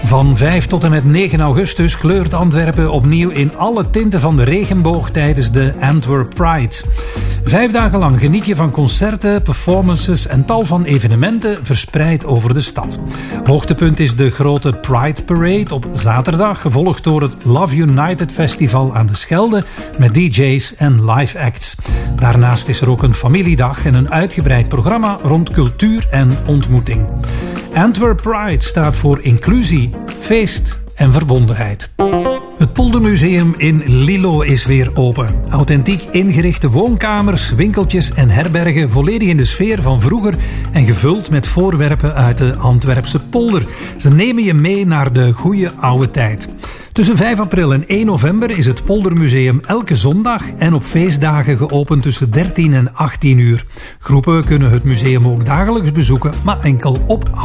Van 5 tot en met 9 augustus kleurt Antwerpen opnieuw in alle tinten van de regenboog tijdens de Antwerp Pride. 5 dagen lang geniet je van concerten, performances en tal van evenementen verspreid over de stad. Hoogtepunt is de grote Pride Parade op zaterdag, gevolgd door het Love United Festival aan de Schelde met DJ's en live acts. Daarnaast is er ook een familiedag en een uitgebreid programma rond cultuur en ontmoeting. Antwerp Pride staat voor inclusie, feest en verbondenheid. Het Poldermuseum in Lillo is weer open. Authentiek ingerichte woonkamers, winkeltjes en herbergen volledig in de sfeer van vroeger en gevuld met voorwerpen uit de Antwerpse polder. Ze nemen je mee naar de goeie oude tijd. Tussen 5 april en 1 november is het Poldermuseum elke zondag en op feestdagen geopend tussen 13 en 18 uur. Groepen kunnen het museum ook dagelijks bezoeken, maar enkel op